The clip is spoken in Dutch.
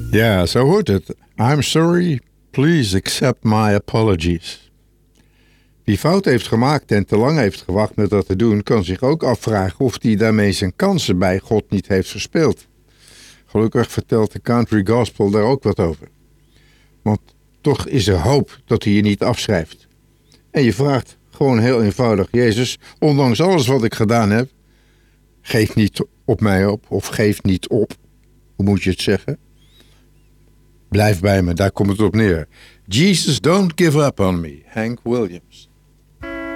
Ja, zo hoort het. I'm sorry, please accept my apologies. Wie fout heeft gemaakt en te lang heeft gewacht met dat te doen, kan zich ook afvragen of hij daarmee zijn kansen bij God niet heeft verspeeld. Gelukkig vertelt de country gospel daar ook wat over. Want toch is er hoop dat hij je niet afschrijft. En je vraagt gewoon heel eenvoudig, Jezus, ondanks alles wat ik gedaan heb, geef niet op mij op, of geef niet op. Hoe moet je het zeggen? Blijf bij me, daar komt het op neer. Jesus, don't give up on me. Hank Williams.